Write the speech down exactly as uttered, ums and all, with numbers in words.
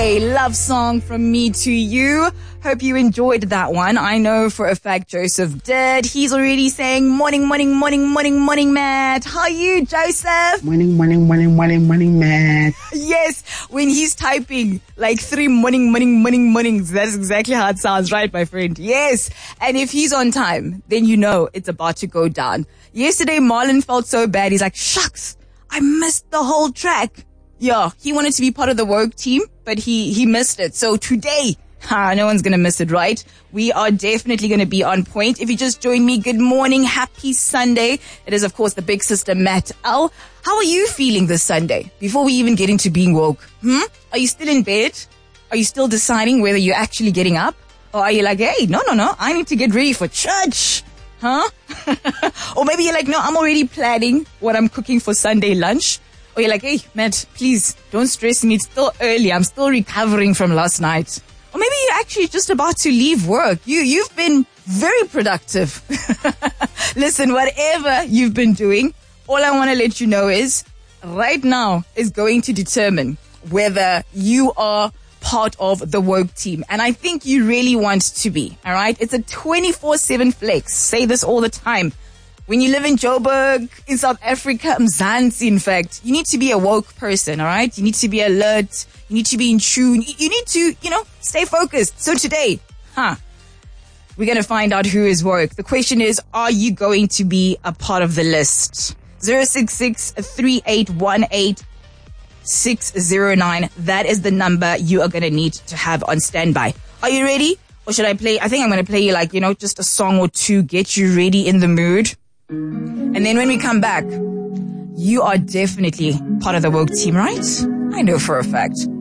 Sunday love song from me to you. Hope you enjoyed that one. I know for a fact Joseph did. He's already saying morning, morning, morning, morning, morning, Matt. How are you, Joseph? Morning, morning, morning, morning, morning, Matt. Yes, when he's typing like three morning, morning, morning, mornings, that's exactly how it sounds, right, my friend? Yes. And if he's on time, then you know it's about to go down. Yesterday, Marlon felt so bad. He's like, shucks, I missed the whole track. Yeah, he wanted to be part of the Woke team, but he, he missed it. So today, ha, no one's going to miss it, right? We are definitely going to be on point. If you just joined me, good morning. Happy Sunday. It is, of course, the big sister, Matt L. How are you feeling this Sunday? Before we even get into being woke, hmm? Are you still in bed? Are you still deciding whether you're actually getting up? Or are you like, hey, no, no, no, I need to get ready for church? Huh? Or maybe you're like, no, I'm already planning what I'm cooking for Sunday lunch. Or you're like, hey, Matt, please don't stress me. It's still early. I'm still recovering from last night. Or maybe you're actually just about to leave work. You, you've been very productive. Listen, whatever you've been doing, all I want to let you know is right now is going to determine whether you are part of the Woke team. And I think you really want to be. All right. It's a twenty-four seven flex. Say this all the time. When you live in Joburg, in South Africa, Mzansi, in fact, you need to be a woke person, all right? You need to be alert. You need to be in tune. You need to, you know, stay focused. So today, huh, we're going to find out who is woke. The question is, are you going to be a part of the list? zero six six, three eight one eight, six zero nine. That is the number you are going to need to have on standby. Are you ready? Or should I play? I think I'm going to play you like, you know, just a song or two, get you ready in the mood. And then when we come back, you are definitely part of the Woke team, right? I know for a fact.